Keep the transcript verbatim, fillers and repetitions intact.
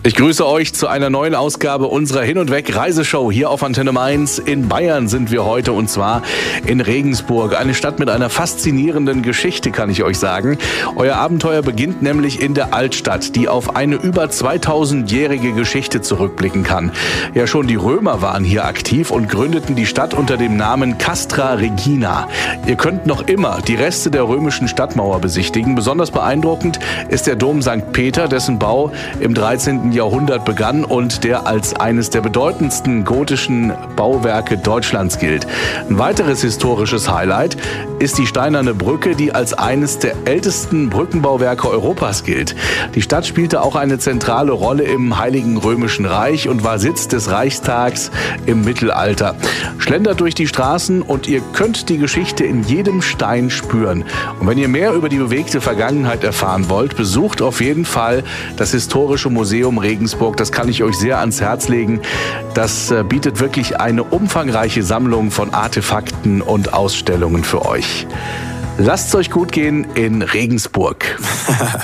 Ich grüße euch zu einer neuen Ausgabe unserer Hin- und Weg-Reiseshow hier auf Antenne Mainz. In Bayern sind wir heute, und zwar in Regensburg. Eine Stadt mit einer faszinierenden Geschichte, kann ich euch sagen. Euer Abenteuer beginnt nämlich in der Altstadt, die auf eine über zweitausendjährige Geschichte zurückblicken kann. Ja, schon die Römer waren hier aktiv und gründeten die Stadt unter dem Namen Castra Regina. Ihr könnt noch immer die Reste der römischen Stadtmauer besichtigen. Besonders beeindruckend ist der Dom Sankt Peter, dessen Bau im dreizehnten Jahrhundert begann und der als eines der bedeutendsten gotischen Bauwerke Deutschlands gilt. Ein weiteres historisches Highlight ist die Steinerne Brücke, die als eines der ältesten Brückenbauwerke Europas gilt. Die Stadt spielte auch eine zentrale Rolle im Heiligen Römischen Reich und war Sitz des Reichstags im Mittelalter. Schlendert durch die Straßen und ihr könnt die Geschichte in jedem Stein spüren. Und wenn ihr mehr über die bewegte Vergangenheit erfahren wollt, besucht auf jeden Fall das Historische Museum Regensburg. Das kann ich euch sehr ans Herz legen. Das bietet wirklich eine umfangreiche Sammlung von Artefakten und Ausstellungen für euch. Lasst es euch gut gehen in Regensburg.